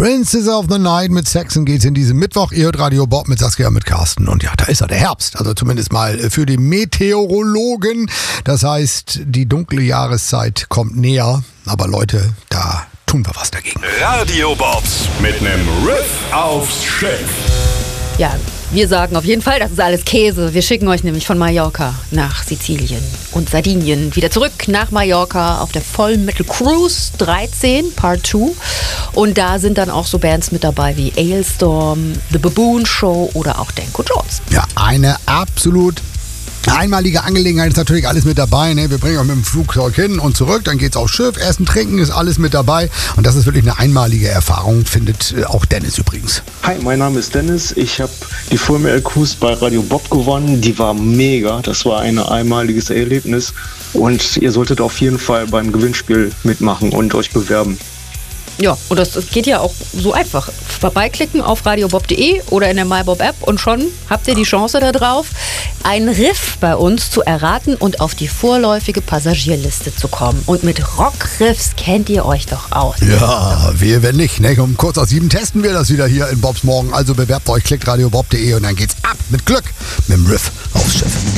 Princess of the Night mit Saxon geht's in diesem Mittwoch. Ihr hört Radio Bob mit Saskia, mit Carsten. Und ja, da ist er, der Herbst. Also zumindest mal für die Meteorologen. Das heißt, die dunkle Jahreszeit kommt näher. Aber Leute, da tun wir was dagegen. Radio Bobs mit nem Riff aufs Schiff. Ja, wir sagen auf jeden Fall, das ist alles Käse. Wir schicken euch nämlich von Mallorca nach Sizilien und Sardinien wieder zurück nach Mallorca auf der Vollmetal Cruise 13 Part 2. Und da sind dann auch so Bands mit dabei wie Ailstorm, The Baboon Show oder auch Danko Jones. Ja, eine absolut einmalige Angelegenheit, ist natürlich alles mit dabei. Ne? Wir bringen euch mit dem Flugzeug hin und zurück, dann geht's aufs Schiff, Essen, Trinken ist alles mit dabei. Und das ist wirklich eine einmalige Erfahrung, findet auch Dennis übrigens. Hi, mein Name ist Dennis. Ich habe die Vollmetal Cruise bei Radio Bob gewonnen. Die war mega. Das war ein einmaliges Erlebnis. Und ihr solltet auf jeden Fall beim Gewinnspiel mitmachen und euch bewerben. Ja, und das geht ja auch so einfach. Vorbeiklicken auf radiobob.de oder in der MyBob-App und schon habt ihr die Chance da drauf, einen Riff bei uns zu erraten und auf die vorläufige Passagierliste zu kommen. Und mit Rockriffs kennt ihr euch doch aus. Ja, wir wenn nicht. Ne? Um kurz aus 7 testen wir das wieder hier in Bobs Morgen. Also bewerbt euch, klickt radiobob.de und dann geht's ab mit Glück mit dem Riff aufs Schiff.